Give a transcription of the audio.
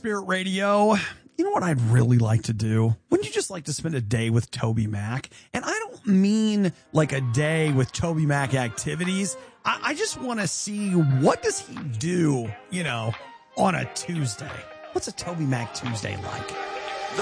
Spirit Radio. You know what I'd really like to do? Wouldn't you just like to spend a day with Toby Mac? And I don't mean like a day with Toby Mac activities. I just want to see, what does he do, on a Tuesday? What's a Toby Mac Tuesday like?